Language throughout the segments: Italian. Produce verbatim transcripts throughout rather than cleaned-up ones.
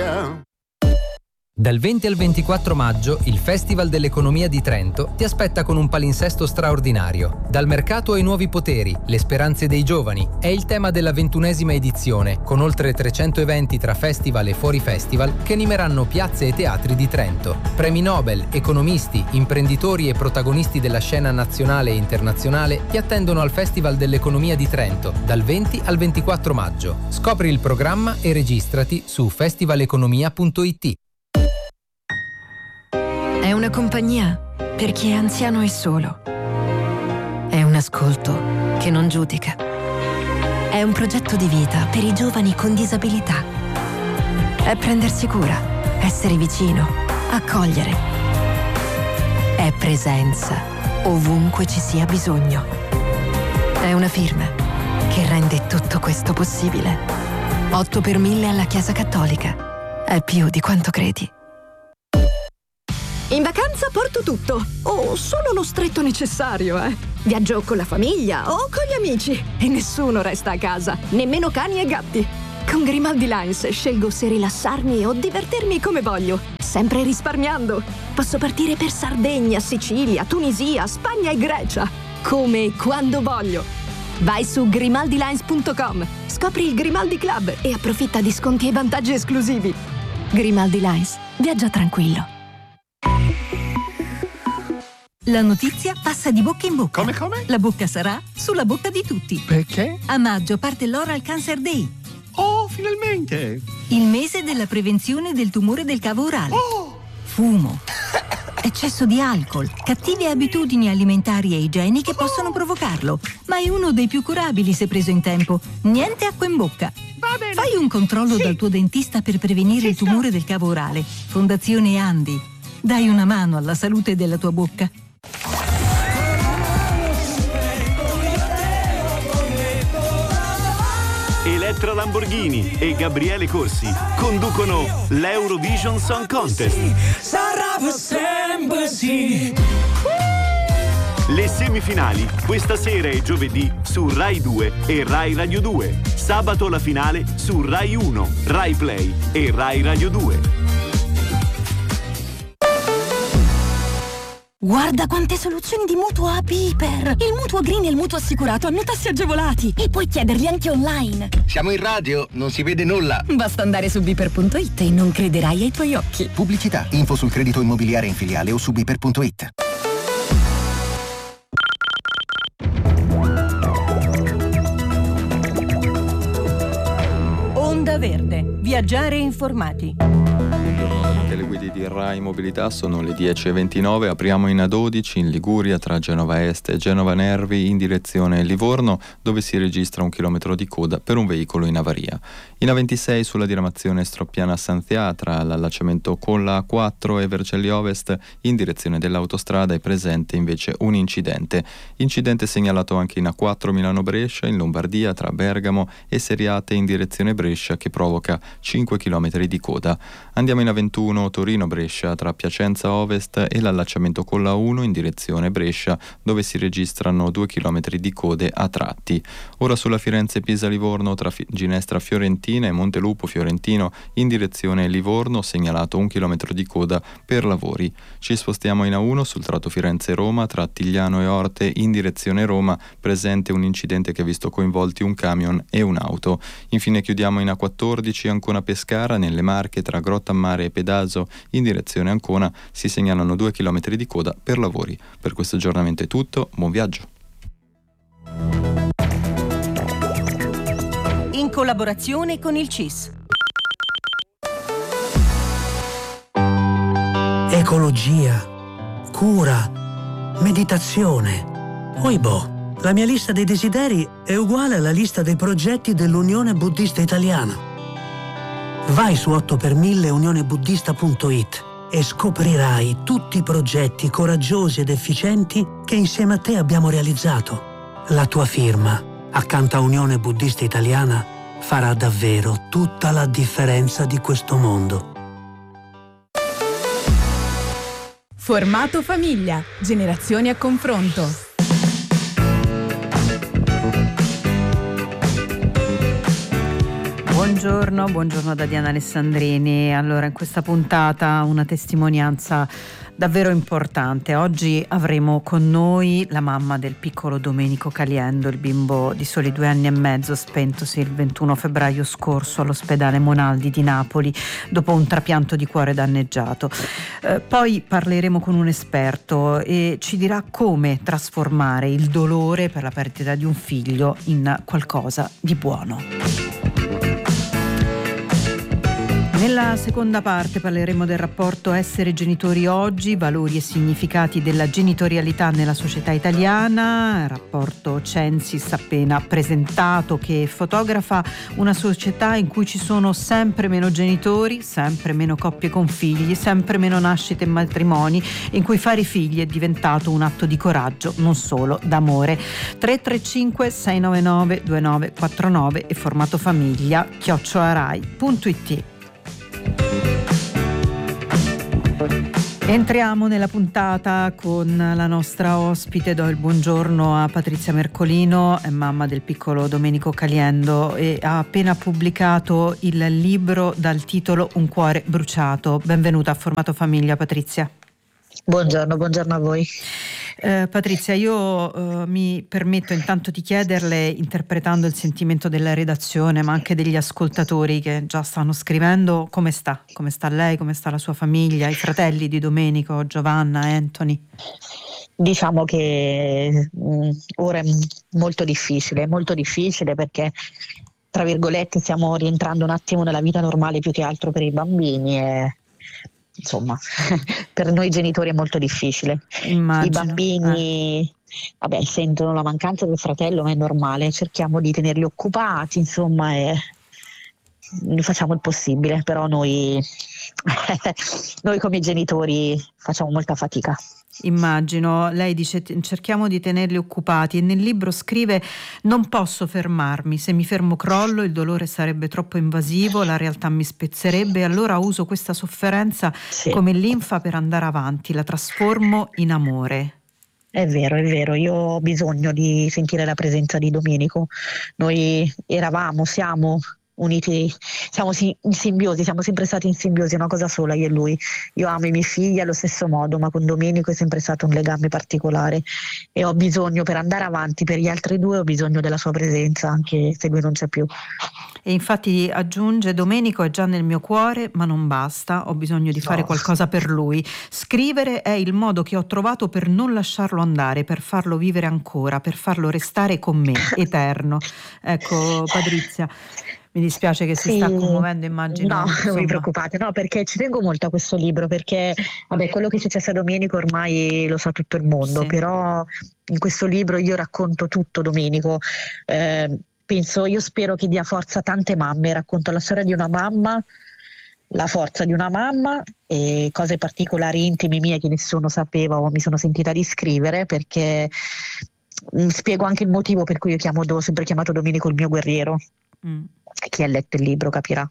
yeah. Dal venti al ventiquattro maggio il Festival dell'Economia di Trento ti aspetta con un palinsesto straordinario. Dal mercato ai nuovi poteri, le speranze dei giovani è il tema della ventunesima edizione, con oltre trecento eventi tra festival e fuori festival che animeranno piazze e teatri di Trento. Premi Nobel, economisti, imprenditori e protagonisti della scena nazionale e internazionale ti attendono al Festival dell'Economia di Trento dal venti al ventiquattro maggio. Scopri il programma e registrati su festivaleconomia punto it. È una compagnia per chi è anziano e solo. È un ascolto che non giudica. È un progetto di vita per i giovani con disabilità. È prendersi cura, essere vicino, accogliere. È presenza ovunque ci sia bisogno. È una firma che rende tutto questo possibile. otto per mille alla Chiesa Cattolica. È più di quanto credi. In vacanza porto tutto, o solo lo stretto necessario, eh. Viaggio con la famiglia o con gli amici e nessuno resta a casa, nemmeno cani e gatti. Con Grimaldi Lines scelgo se rilassarmi o divertirmi come voglio, sempre risparmiando. Posso partire per Sardegna, Sicilia, Tunisia, Spagna e Grecia, come e quando voglio. Vai su grimaldi lines punto com, scopri il Grimaldi Club e approfitta di sconti e vantaggi esclusivi. Grimaldi Lines, viaggia tranquillo. La notizia passa di bocca in bocca. Come, come? La bocca sarà sulla bocca di tutti. Perché? A maggio parte l'Oral Cancer Day. Oh, finalmente! Il mese della prevenzione del tumore del cavo orale. Oh! Fumo, eccesso di alcol, cattive abitudini alimentari e igieniche possono provocarlo, ma è uno dei più curabili se preso in tempo. Niente acqua in bocca. Va bene. Fai un controllo Sì. dal tuo dentista per prevenire Ci il tumore del cavo orale. Fondazione Andi. Dai una mano alla salute della tua bocca. Elettra Lamborghini e Gabriele Corsi conducono l'Eurovision Song Contest. Sarà per sempre sì. Le semifinali questa sera e giovedì su Rai due e Rai Radio due. Sabato la finale su Rai uno, Rai Play e Rai Radio due. Guarda quante soluzioni di mutuo a Piper! Il mutuo green e il mutuo assicurato hanno tassi agevolati e puoi chiederli anche online. Siamo in radio, non si vede nulla. Basta andare su biper punto it e non crederai ai tuoi occhi. Pubblicità, info sul credito immobiliare in filiale o su biper punto it. Onda Verde. Viaggiare informati. Le guide di Rai Mobilità sono le dieci e ventinove, apriamo in A dodici in Liguria tra Genova Est e Genova Nervi in direzione Livorno, dove si registra un chilometro di coda per un veicolo in avaria. In A ventisei sulla diramazione Stroppiana-Sanzià tra l'allacciamento con la A quattro e Vercelli Ovest in direzione dell'autostrada è presente invece un incidente. Incidente segnalato anche in A quattro Milano-Brescia in Lombardia tra Bergamo e Seriate in direzione Brescia che provoca cinque chilometri di coda. Andiamo in A ventuno Torino-Brescia tra Piacenza Ovest e l'allacciamento con la uno in direzione Brescia dove si registrano due chilometri di code a tratti. Ora sulla Firenze-Pisa-Livorno tra Fi- Ginestra Fiorentina e Montelupo Fiorentino in direzione Livorno segnalato un chilometro di coda per lavori. Ci spostiamo in A uno sul tratto Firenze-Roma tra Attigliano e Orte in direzione Roma, presente un incidente che ha visto coinvolti un camion e un'auto. Infine chiudiamo in A quattordici Ancona-Pescara nelle Marche tra Grottammare e Pedaso in direzione Ancona si segnalano due chilometri di coda per lavori. Per questo aggiornamento è tutto, buon viaggio. In collaborazione con il C I S. Ecologia, cura, meditazione. Oibò, la mia lista dei desideri è uguale alla lista dei progetti dell'Unione Buddista Italiana. Vai su otto per mille unione buddista punto it e scoprirai tutti i progetti coraggiosi ed efficienti che insieme a te abbiamo realizzato. La tua firma, accanto a Unione Buddista Italiana, farà davvero tutta la differenza di questo mondo. Formato famiglia, generazioni a confronto. Buongiorno, buongiorno da Diana Alessandrini. Allora, in questa puntata una testimonianza davvero importante. Oggi avremo con noi la mamma del piccolo Domenico Caliendo, il bimbo di soli due anni e mezzo, spentosi il ventuno febbraio scorso all'ospedale Monaldi di Napoli dopo un trapianto di cuore danneggiato. Eh, poi parleremo con un esperto e ci dirà come trasformare il dolore per la perdita di un figlio in qualcosa di buono. Nella seconda parte parleremo del rapporto essere genitori oggi, valori e significati della genitorialità nella società italiana, rapporto Censis appena presentato che fotografa una società in cui ci sono sempre meno genitori, sempre meno coppie con figli, sempre meno nascite e matrimoni, in cui fare figli è diventato un atto di coraggio, non solo d'amore. tre tre cinque sei nove nove due nove quattro nove e formato famiglia chiocciola rai punto it. Entriamo nella puntata con la nostra ospite. Do il buongiorno a Patrizia Mercolino, è mamma del piccolo Domenico Caliendo e ha appena pubblicato il libro dal titolo Un cuore bruciato. Benvenuta a Formato Famiglia, Patrizia. Buongiorno, buongiorno a voi. Eh, Patrizia, io eh, mi permetto intanto di chiederle, interpretando il sentimento della redazione ma anche degli ascoltatori che già stanno scrivendo, come sta? Come sta lei, come sta la sua famiglia, i fratelli di Domenico, Giovanna, Anthony? Diciamo che mh, ora è molto difficile, molto difficile perché tra virgolette stiamo rientrando un attimo nella vita normale più che altro per i bambini e insomma per noi genitori è molto difficile. Immagino. I bambini eh. vabbè, sentono la mancanza del fratello, ma è normale, cerchiamo di tenerli occupati, insomma, e facciamo il possibile, però noi noi come genitori facciamo molta fatica. Immagino. Lei dice cerchiamo di tenerli occupati e nel libro scrive: non posso fermarmi, se mi fermo crollo, il dolore sarebbe troppo invasivo, la realtà mi spezzerebbe, allora uso questa sofferenza sì. come linfa per andare avanti, la trasformo in amore. È vero, è vero, io ho bisogno di sentire la presenza di Domenico. Noi eravamo, siamo uniti, siamo in simbiosi, siamo sempre stati in simbiosi, una cosa sola, io e lui. Io amo i miei figli allo stesso modo, ma con Domenico è sempre stato un legame particolare e ho bisogno, per andare avanti per gli altri due, ho bisogno della sua presenza, anche se lui non c'è più. E infatti aggiunge: Domenico è già nel mio cuore, ma non basta, ho bisogno di fare no. qualcosa per lui. Scrivere è il modo che ho trovato per non lasciarlo andare, per farlo vivere ancora, per farlo restare con me, eterno. Ecco, Patrizia, mi dispiace che si sì. sta commuovendo, immagino. No, insomma. Non vi preoccupate, no, perché ci tengo molto a questo libro, perché vabbè, quello che è successo a Domenico ormai lo sa tutto il mondo, sì. però in questo libro io racconto tutto Domenico. Eh, penso, io spero che dia forza a tante mamme, racconto la storia di una mamma, la forza di una mamma e cose particolari intime mie che nessuno sapeva o mi sono sentita di scrivere, perché mh, spiego anche il motivo per cui io chiamo, ho sempre chiamato Domenico il mio guerriero. Mm. Chi ha letto il libro capirà.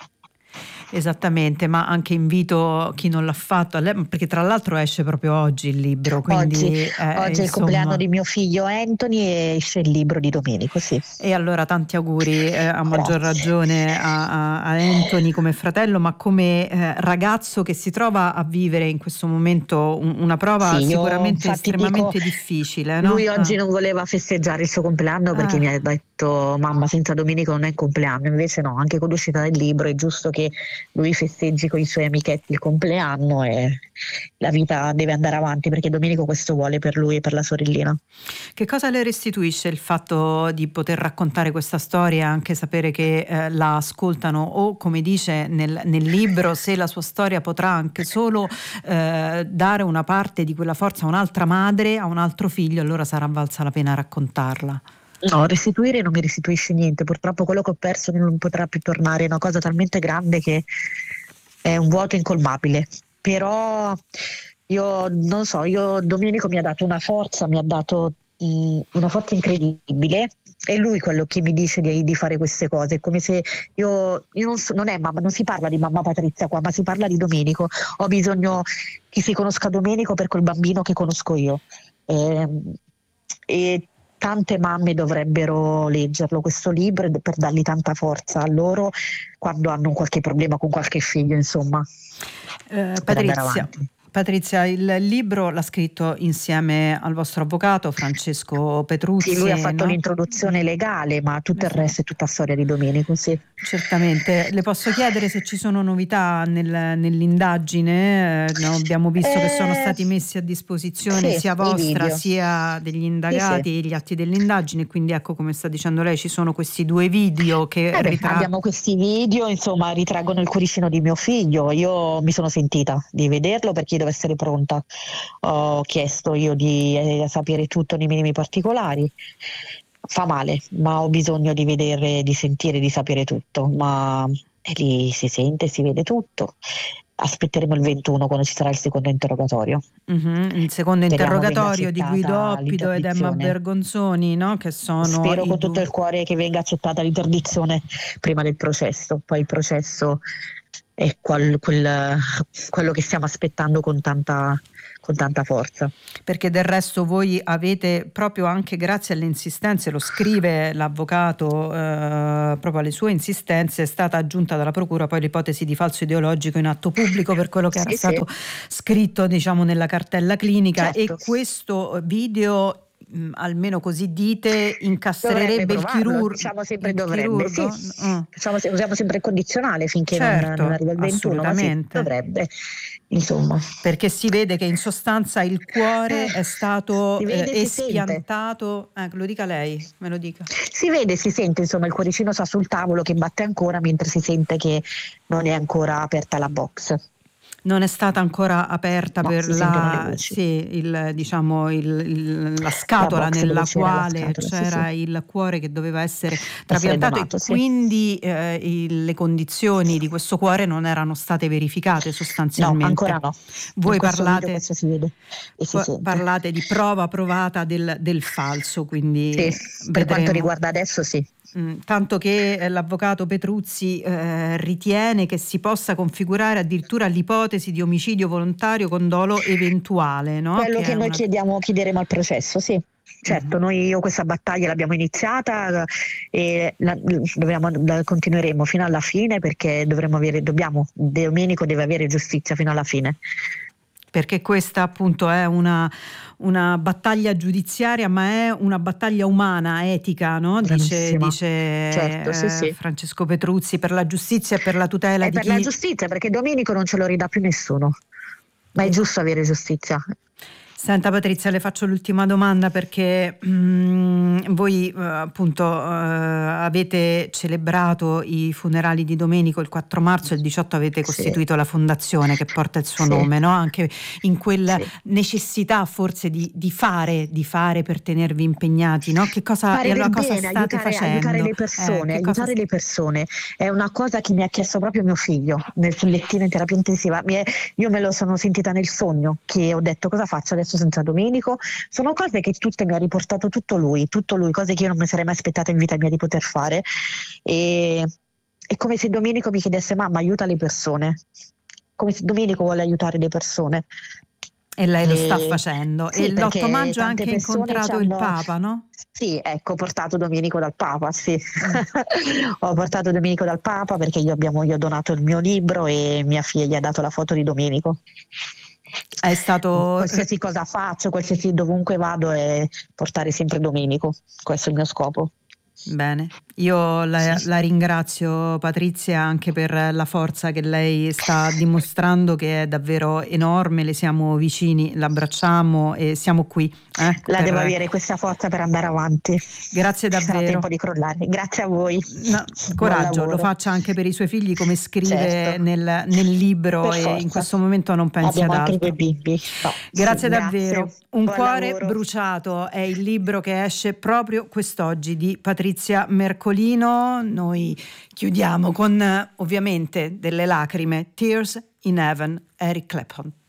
Esattamente, ma anche invito chi non l'ha fatto, perché tra l'altro esce proprio oggi il libro. Quindi, oggi eh, oggi è insomma... il compleanno di mio figlio Anthony e esce il libro di Domenico, sì. E allora tanti auguri eh, a maggior ragione a, a, a Anthony come fratello, ma come eh, ragazzo che si trova a vivere in questo momento un, una prova sì, sicuramente estremamente dico, difficile. No? Lui oggi ah. non voleva festeggiare il suo compleanno perché ah. mi ha detto: mamma, senza Domenico non è compleanno. Invece no, anche con l'uscita del libro è giusto che lui festeggi con i suoi amichetti il compleanno e la vita deve andare avanti, perché Domenico questo vuole per lui e per la sorellina. Che cosa le restituisce il fatto di poter raccontare questa storia, anche sapere che eh, la ascoltano, o come dice nel, nel libro, se la sua storia potrà anche solo eh, dare una parte di quella forza a un'altra madre, a un altro figlio, allora sarà valsa la pena raccontarla. No, restituire non mi restituisce niente, purtroppo quello che ho perso non potrà più tornare, è una cosa talmente grande che è un vuoto incolmabile, però io non so, io Domenico mi ha dato una forza, mi ha dato mh, una forza incredibile, è lui quello che mi dice di, di fare queste cose, è come se io, io non, so, non è mamma, non si parla di mamma Patrizia qua, ma si parla di Domenico, ho bisogno che si conosca Domenico per quel bambino che conosco io, e, e tante mamme dovrebbero leggerlo questo libro per dargli tanta forza a loro quando hanno qualche problema con qualche figlio, insomma. Eh, Patrizia, Patrizia, il libro l'ha scritto insieme al vostro avvocato Francesco Petruzzi. Sì, lui ha fatto no? l'introduzione legale, ma tutto il resto è tutta storia di Domenico, sì. Certamente. Le posso chiedere se ci sono novità nel, nell'indagine? Eh, no, abbiamo visto eh, che sono stati messi a disposizione sì, sia vostra sia degli indagati sì, sì. gli atti dell'indagine, quindi ecco, come sta dicendo lei, ci sono questi due video che eh ritraggono. Abbiamo questi video, insomma, ritraggono il cuoricino di mio figlio. Io mi sono sentita di vederlo perché devo essere pronta. Ho chiesto io di eh, sapere tutto nei minimi particolari. Fa male, ma ho bisogno di vedere, di sentire, di sapere tutto, ma e lì si sente, si vede tutto. Aspetteremo il ventuno quando ci sarà il secondo interrogatorio. Mm-hmm. Il secondo Speriamo interrogatorio di Guido Oppido ed Emma Bergonzoni, no? Che sono Spero con du- tutto il cuore che venga accettata l'interdizione prima del processo, poi il processo è quel, quel, quello che stiamo aspettando con tanta con tanta forza. Perché del resto voi avete, proprio anche grazie alle insistenze, lo scrive l'avvocato, eh, proprio alle sue insistenze è stata aggiunta dalla procura poi l'ipotesi di falso ideologico in atto pubblico per quello che sì, era sì. stato scritto, diciamo, nella cartella clinica, certo. E questo video, almeno così dite, incastrerebbe il chirurgo. Diciamo sempre il dovrebbe, sì. Mm. Facciamo, usiamo sempre il condizionale finché certo, non, non arriva il ventuno, ma sì, dovrebbe, insomma. Perché si vede che in sostanza il cuore eh, è stato vede, eh, espiantato, eh, lo dica lei, me lo dica. Si vede, si sente, insomma, il cuoricino sta sul tavolo che batte ancora mentre si sente che non è ancora aperta la box. Non è stata ancora aperta no, per la, sì, il, diciamo, il, il, la scatola la nella quale c'era, scatola, c'era sì, sì. il cuore che doveva essere trapiantato donato, e sì. quindi eh, il, le condizioni di questo cuore non erano state verificate sostanzialmente. No, ancora no. Voi parlate, si vede e si sente. parlate di prova provata del, del falso, quindi sì, per quanto riguarda adesso sì. Mm, tanto che eh, l'avvocato Petruzzi eh, ritiene che si possa configurare addirittura l'ipotesi di omicidio volontario con dolo eventuale, no? Quello che, che noi una... chiediamo, chiederemo al processo, sì. Certo, mm-hmm. noi io questa battaglia l'abbiamo iniziata e la, dobbiamo, la continueremo fino alla fine perché dovremo avere, dobbiamo, Domenico deve avere giustizia fino alla fine. Perché questa appunto è una, una battaglia giudiziaria, ma è una battaglia umana, etica, no? Dice, dice certo, eh, sì, sì. Francesco Petruzzi, per la giustizia e per la tutela e di per chi... la giustizia, perché Domenico non ce lo ridà più nessuno, ma è giusto avere giustizia. Senta Patrizia, le faccio l'ultima domanda perché mh, voi uh, appunto uh, avete celebrato i funerali di Domenico il quattro marzo e il diciotto avete costituito sì. la fondazione che porta il suo sì. nome, no? Anche in quella sì. necessità forse di, di fare, di fare per tenervi impegnati, no? Che cosa, fare cosa bene, state aiutare, facendo? Aiutare le persone, eh, aiutare cosa... le persone è una cosa che mi ha chiesto proprio mio figlio nel sul lettino in terapia intensiva. Mi è, io me lo sono sentita nel sogno che ho detto cosa faccio adesso senza Domenico. Sono cose che tutte mi ha riportato tutto lui, tutto lui, cose che io non mi sarei mai aspettata in vita mia di poter fare, e è come se Domenico mi chiedesse mamma aiuta le persone, come se Domenico vuole aiutare le persone. E lei lo sta facendo. Sì, e l'otto maggio ha anche incontrato il Papa, no? Sì, ecco, ho portato Domenico dal Papa, sì. Mm. Ho portato Domenico dal Papa perché io, abbiamo, io ho donato il mio libro e mia figlia gli ha dato la foto di Domenico. È stato... Qualsiasi cosa faccio, qualsiasi dovunque vado è portare sempre Domenico, questo è il mio scopo. Bene, io la, la ringrazio Patrizia anche per la forza che lei sta dimostrando, che è davvero enorme, le siamo vicini, l'abbracciamo e siamo qui. Eh, la per... devo avere questa forza per andare avanti. Grazie davvero. Ci sarà tempo di crollare. Grazie a voi. No, coraggio, lo faccia anche per i suoi figli, come scrive certo. nel, nel libro, per e forza. In questo momento non pensi Abbiamo ad altro. Altri due bimbi. No. Grazie sì, davvero. Grazie. Un Buon cuore lavoro. bruciato è il libro che esce proprio quest'oggi di Patrizia Mercolino. Noi chiudiamo con ovviamente delle lacrime. Tears in Heaven, Eric Clapton.